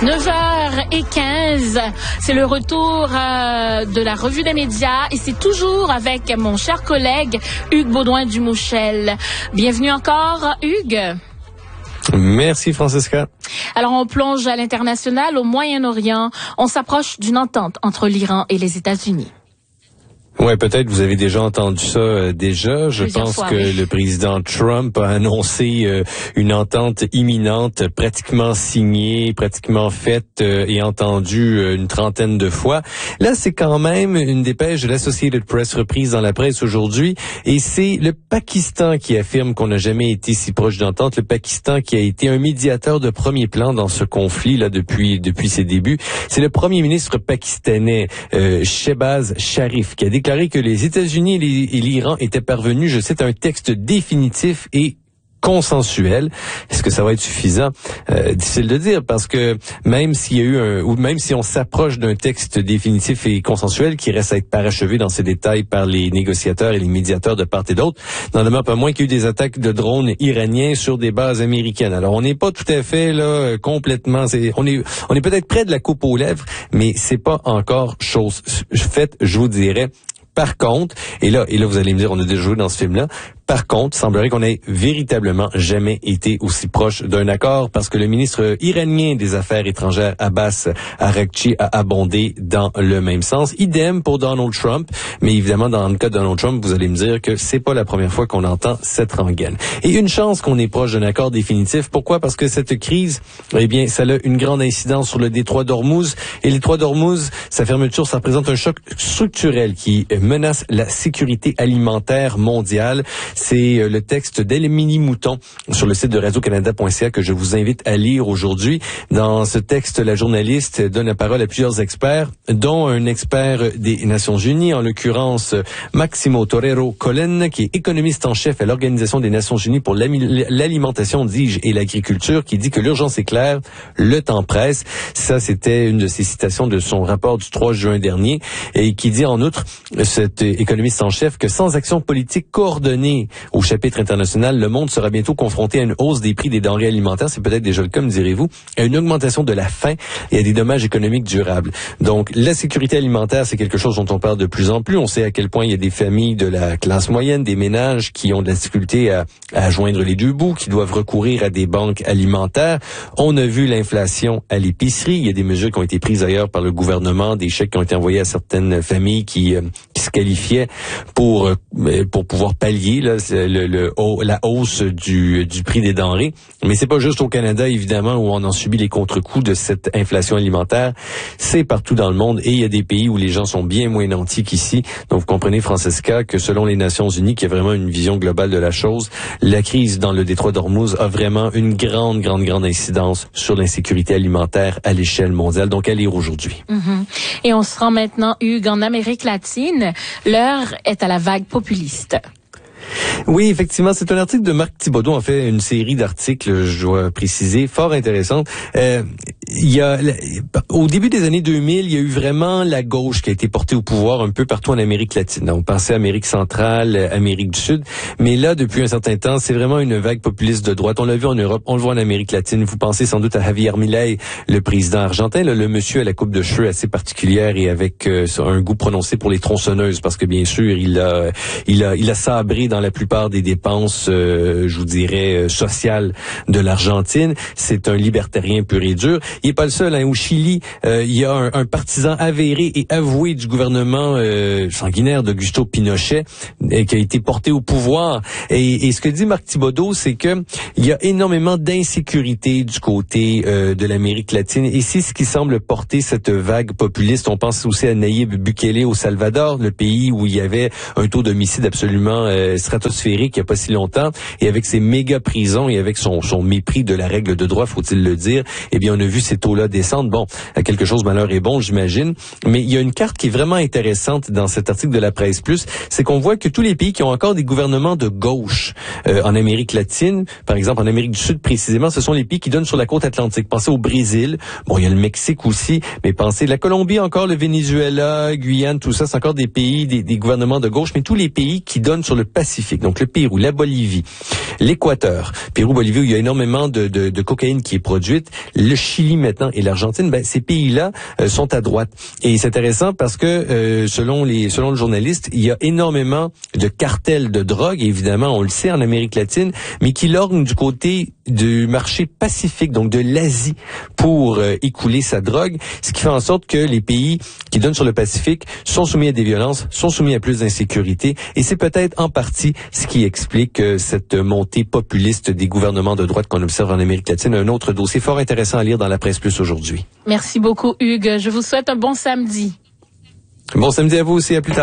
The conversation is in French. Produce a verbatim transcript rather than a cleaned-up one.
neuf heures quinze, c'est le retour euh, de la revue des médias et c'est toujours avec mon cher collègue Hugues Baudouin-Dumouchel. Bienvenue encore, Hugues. Merci, Francesca. Alors, on plonge à l'international, au Moyen-Orient. On s'approche d'une entente entre l'Iran et les États-Unis. Ouais, peut-être vous avez déjà entendu ça euh, déjà. Je Plusieurs pense fois, que oui. le président Trump a annoncé euh, une entente imminente, pratiquement signée, pratiquement faite euh, et entendue euh, une trentaine de fois. Là, c'est quand même une dépêche de l'Associated Press reprise dans la presse aujourd'hui, et c'est le Pakistan qui affirme qu'on n'a jamais été si proche d'entente. Le Pakistan qui a été un médiateur de premier plan dans ce conflit là depuis depuis ses débuts. C'est le premier ministre pakistanais euh, Shehbaz Sharif qui a déclaré que les États-Unis et l'Iran étaient parvenus, je cite, à un texte définitif et consensuel. Est-ce que ça va être suffisant? Euh, difficile de dire, parce que même s'il y a eu un, ou même si on s'approche d'un texte définitif et consensuel qui reste à être parachevé dans ses détails par les négociateurs et les médiateurs de part et d'autre, n'en demeure pas moins qu'il y a eu des attaques de drones iraniens sur des bases américaines. Alors, on n'est pas tout à fait là complètement, c'est, on est, on est peut-être près de la coupe aux lèvres, mais c'est pas encore chose faite, je vous dirais. Par contre, et là, et là, vous allez me dire, on a déjà joué dans ce film-là. Par contre, il semblerait qu'on ait véritablement jamais été aussi proche d'un accord, parce que le ministre iranien des Affaires étrangères, Abbas Araghchi, a abondé dans le même sens. Idem pour Donald Trump, mais évidemment, dans le cas de Donald Trump, vous allez me dire que c'est pas la première fois qu'on entend cette rengaine. Et une chance qu'on est proche d'un accord définitif. Pourquoi? Parce que cette crise, eh bien, ça a une grande incidence sur le détroit d'Ormuz. Et le détroit d'Ormuz, sa fermeture, ça représente un choc structurel qui menace la sécurité alimentaire mondiale. C'est le texte d'Elmini Mouton sur le site de radio canada point c a que je vous invite à lire aujourd'hui. Dans ce texte, la journaliste donne la parole à plusieurs experts, dont un expert des Nations Unies, en l'occurrence Maximo Torero Collen, qui est économiste en chef à l'Organisation des Nations Unies pour l'alimentation, dis-je, et l'agriculture, qui dit que l'urgence est claire, le temps presse. Ça, c'était une de ses citations de son rapport du trois juin dernier, et qui dit en outre, cet économiste en chef, que sans action politique coordonnée au chapitre international, le monde sera bientôt confronté à une hausse des prix des denrées alimentaires, c'est peut-être déjà le cas, me direz-vous, à une augmentation de la faim et à des dommages économiques durables. Donc, la sécurité alimentaire, c'est quelque chose dont on parle de plus en plus. On sait à quel point il y a des familles de la classe moyenne, des ménages qui ont de la difficulté à, à joindre les deux bouts, qui doivent recourir à des banques alimentaires. On a vu l'inflation à l'épicerie. Il y a des mesures qui ont été prises ailleurs par le gouvernement, des chèques qui ont été envoyés à certaines familles qui, euh, qui se qualifiaient pour, euh, pour pouvoir pallier là, Le, le, la hausse du, du prix des denrées. Mais c'est pas juste au Canada, évidemment, où on en subit les contre-coups de cette inflation alimentaire. C'est partout dans le monde, et il y a des pays où les gens sont bien moins nantis qu'ici. Donc, vous comprenez, Francesca, que selon les Nations Unies, qui a vraiment une vision globale de la chose, la crise dans le détroit d'Ormuz a vraiment une grande, grande, grande incidence sur l'insécurité alimentaire à l'échelle mondiale. Donc, à lire aujourd'hui. Mm-hmm. Et on se rend maintenant, Hugues, en Amérique latine. L'heure est à la vague populiste. Oui, effectivement, c'est un article de Marc Thibodeau, en fait, une série d'articles, je dois préciser, fort intéressante. Euh, il y a, au début des années deux mille, il y a eu vraiment la gauche qui a été portée au pouvoir un peu partout en Amérique latine. On pensait à Amérique centrale, Amérique du Sud, mais là, depuis un certain temps, c'est vraiment une vague populiste de droite. On l'a vu en Europe, on le voit en Amérique latine. Vous pensez sans doute à Javier Milei, le président argentin, là, le monsieur à la coupe de cheveux assez particulière et avec euh, un goût prononcé pour les tronçonneuses, parce que bien sûr, il a, il a, il a sabré dans la plupart des dépenses, euh, je vous dirais, euh, sociales de l'Argentine. C'est un libertarien pur et dur. Il n'est pas le seul. Hein. Au Chili, euh, il y a un, un partisan avéré et avoué du gouvernement euh, sanguinaire d'Augusto Pinochet euh, qui a été porté au pouvoir. Et, et ce que dit Marc Thibodeau, c'est que il y a énormément d'insécurité du côté euh, de l'Amérique latine, et c'est ce qui semble porter cette vague populiste. On pense aussi à Nayib Bukele au Salvador, le pays où il y avait un taux d'homicide absolument euh, stratosphérique il n'y a pas si longtemps, et avec ses méga prisons et avec son, son mépris de la règle de droit, faut-il le dire, eh bien on a vu ces taux-là descendre. Bon, quelque chose malheur est bon, j'imagine, mais il y a une carte qui est vraiment intéressante dans cet article de la Presse Plus, c'est qu'on voit que tous les pays qui ont encore des gouvernements de gauche euh, en Amérique latine, par exemple en Amérique du Sud précisément, ce sont les pays qui donnent sur la côte atlantique. Pensez au Brésil, bon il y a le Mexique aussi, mais pensez la Colombie encore, le Venezuela, Guyane, tout ça, c'est encore des pays, des, des gouvernements de gauche, mais tous les pays qui donnent sur le Pacifique, donc le Pérou, la Bolivie, l'Équateur, Pérou, Bolivie où il y a énormément de, de, de cocaïne qui est produite, le Chili Chili maintenant et l'Argentine, ben, ces pays-là euh, sont à droite. Et c'est intéressant parce que euh, selon les selon le journaliste, il y a énormément de cartels de drogue, évidemment, on le sait en Amérique latine, mais qui lorgnent du côté du marché pacifique, donc de l'Asie, pour euh, écouler sa drogue, ce qui fait en sorte que les pays qui donnent sur le Pacifique sont soumis à des violences, sont soumis à plus d'insécurité, et c'est peut-être en partie ce qui explique euh, cette montée populiste des gouvernements de droite qu'on observe en Amérique latine. Un autre dossier fort intéressant à lire dans la presse plus aujourd'hui. Merci beaucoup, Hugues. Je vous souhaite un bon samedi. Bon samedi à vous aussi, à plus tard.